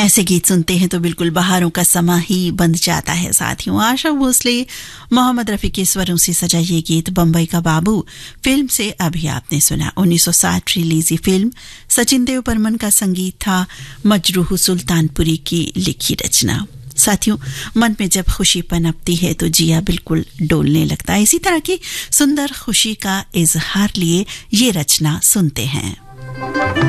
ऐसे गीत सुनते हैं तो बिल्कुल बहारों का समा ही बन जाता है। साथियों, आशा भोसले, मोहम्मद रफी के स्वरों से सजा ये गीत बम्बई का बाबू फिल्म से अभी आपने सुना। 1960 रिलीज फिल्म, सचिन देव बर्मन का संगीत था, मजरूह सुल्तानपुरी की लिखी रचना। साथियों, मन में जब खुशी पनपती है तो जिया बिल्कुल डोलने लगता है। इसी तरह की सुंदर खुशी का इजहार लिए ये रचना सुनते हैं।